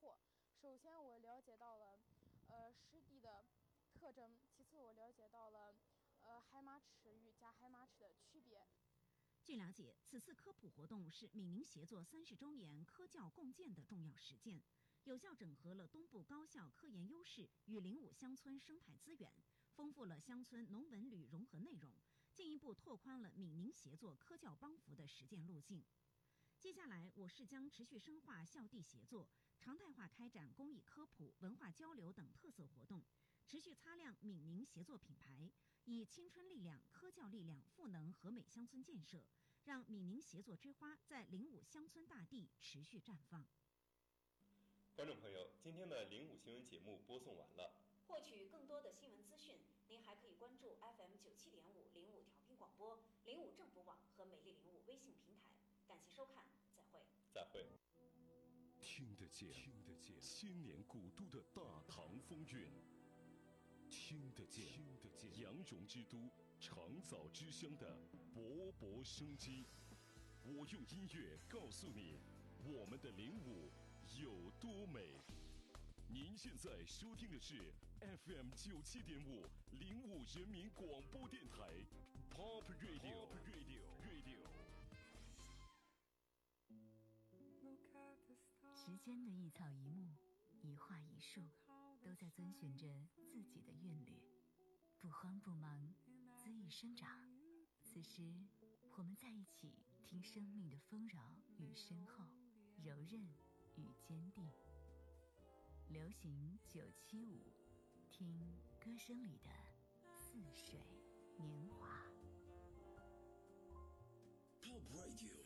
获。首先我了解到了湿地的特征，其次我了解到了海马齿与假海马齿的区别。 据了解，此次科普活动是闽宁协作30周年科教共建的重要实践，有效整合了东部高校科研优势与05乡村生态资源，丰富了乡村农文旅融合内容，进一步拓宽了闽宁协作科教帮扶的实践路径。接下来，我市将持续深化校地协作，常态化开展公益科普、文化交流等特色活动，持续擦亮闽宁协作品牌，以青春力量、科教力量赋能和美乡村建设，让闽宁协作之花在05乡村大地持续绽放。 观众朋友，今天的05新闻节目播送完了。 获取更多的新闻资讯，您还可以关注 FM 97.5 05调频广播、05政府网和美丽05微信平台。感谢收看，再会。 再会。 听得见千年古都的大唐风韵，听得见羊绒之都长枣之乡的勃勃生机。我用音乐告诉你，我们的05有多美。您现在收听的是 FM 97.5 05人民广播电台 Pop Radio。 时间的一草一木、一画一树，都在遵循着自己的韵律，不慌不忙，恣意生长。此时，我们在一起听生命的丰饶与深厚，柔韧与坚定。流行975，听歌声里的似水年华。 Pop Radio